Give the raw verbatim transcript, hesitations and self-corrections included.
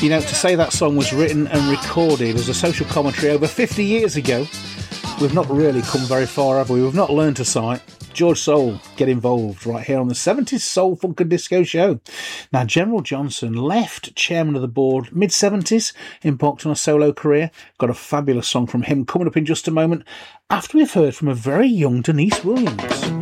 You know, to say that song was written and recorded as a social commentary over fifty years ago, we've not really come very far, have we? We've not learned to sight. George Soul, get involved right here on the seventies Soul Funk and Disco Show. Now, General Johnson left chairman of the board mid-seventies, embarked on a solo career. Got a fabulous song from him coming up in just a moment, after we've heard from a very young Denise Williams.